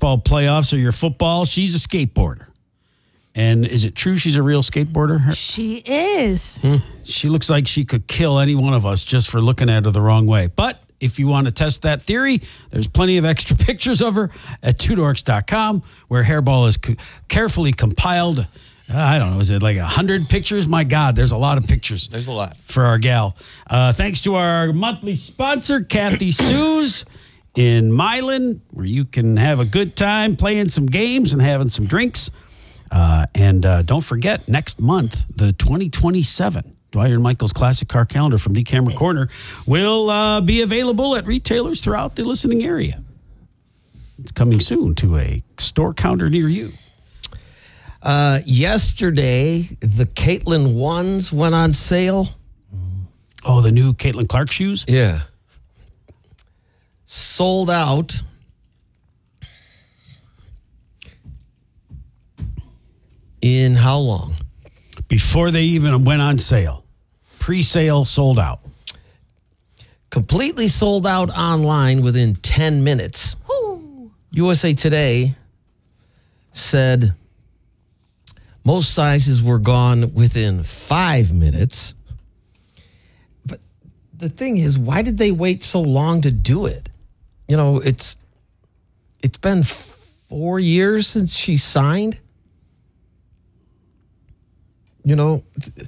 baseball playoffs or your football. She's a skateboarder. And is it true she's a real skateboarder? She is. She looks like she could kill any one of us just for looking at her the wrong way. But if you want to test that theory, there's plenty of extra pictures of her at tudorks.com, where Hairball is carefully compiled. I don't know, is it like 100 pictures? My God, there's a lot of pictures. There's a lot. For our gal. Thanks to our monthly sponsor, Kathy Sue's in Milan, where you can have a good time playing some games and having some drinks. And don't forget, next month, the 2027 Dwyer and Michael's Classic Car Calendar from the Camera Corner will be available at retailers throughout the listening area. It's coming soon to a store counter near you. Yesterday, the Caitlin ones went on sale. Oh, the new Caitlin Clark shoes? Yeah. Sold out. In how long? Before they even went on sale. Pre-sale, sold out. Completely sold out online within 10 minutes. Woo. USA Today said most sizes were gone within 5 minutes. But the thing is, why did they wait so long to do it? You know, it's been 4 years since she signed. You know,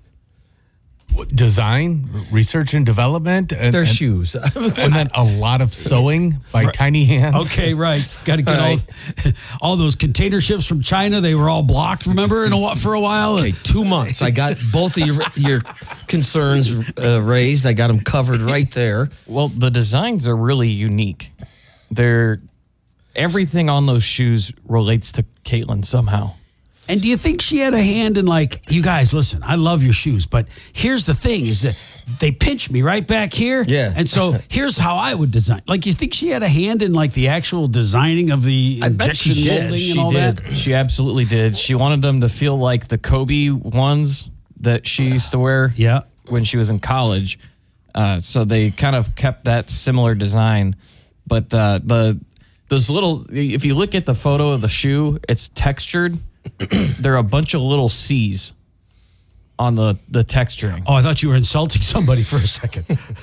design, research and development. Their shoes. And then a lot of sewing by tiny hands. Okay, right. Got to get all those container ships from China. They were all blocked, remember, for a while? Okay, 2 months. I got both of your concerns raised. I got them covered right there. Well, the designs are really unique. Everything on those shoes relates to Caitlin somehow. And do you think she had a hand in, like, you guys, listen, I love your shoes, but here's the thing is that they pinch me right back here. Yeah. And so here's how I would design. Like, you think she had a hand in, like, the actual designing of the injection molding and all that? She absolutely did. She wanted them to feel like the Kobe ones that she used to wear when she was in college. So they kind of kept that similar design. But those little, if you look at the photo of the shoe, it's textured. There are a bunch of little C's on the texturing. Oh, I thought you were insulting somebody for a second.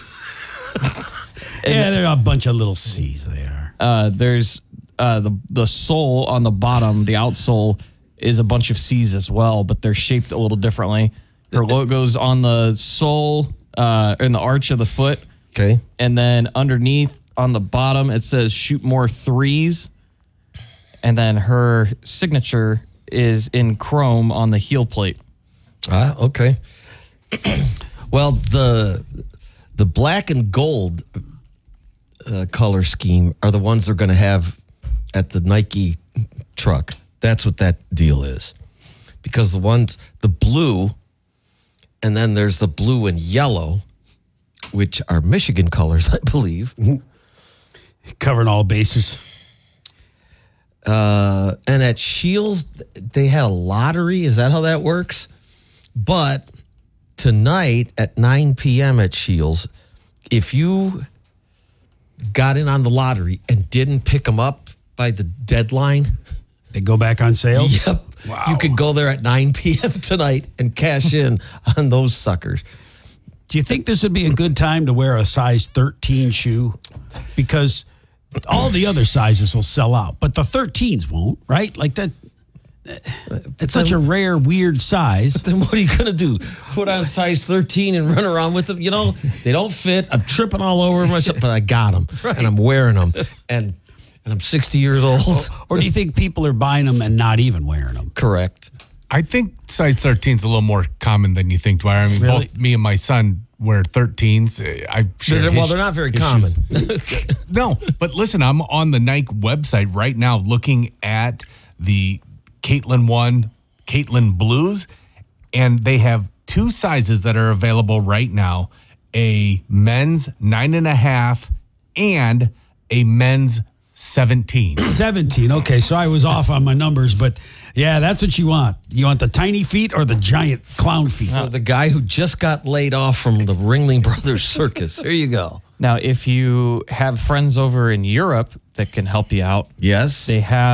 Yeah, there are a bunch of little C's there. There's the sole on the bottom, the outsole, is a bunch of C's as well, but they're shaped a little differently. Her logo's on the sole, in the arch of the foot. Okay. And then underneath on the bottom, it says shoot more threes. And then her signature is in chrome on the heel plate. Okay. Well, the black and gold color scheme are the ones they're going to have at the Nike truck. That's what that deal is. Because the blue, and then there's the blue and yellow, which are Michigan colors, I believe. Covering all bases. And at Shields, they had a lottery. Is that how that works? But tonight at 9 p.m. at Shields, if you got in on the lottery and didn't pick them up by the deadline, they go back on sale? Yep. Wow. You could go there at 9 p.m. tonight and cash in on those suckers. Do you think this would be a good time to wear a size 13 shoe? Because all the other sizes will sell out, but the 13s won't, right? Like that. It's such a rare, weird size. But then what are you going to do? Put on size 13 and run around with them? You know, they don't fit. I'm tripping all over myself, but I got them, and I'm wearing them, and I'm 60 years old. Or do you think people are buying them and not even wearing them? Correct. I think size 13 is a little more common than you think, Dwyer. I mean, really? Both me and my son wear 13s. They're not very common. No, but listen, I'm on the Nike website right now looking at the Caitlin 1, Caitlin Blues, and they have two sizes that are available right now, a men's 9.5 and a men's 17. 17. Okay, so I was off on my numbers, but yeah, that's what you want. You want the tiny feet or the giant clown feet? For the guy who just got laid off from the Ringling Brothers Circus. There you go. Now, if you have friends over in Europe that can help you out, yes, they have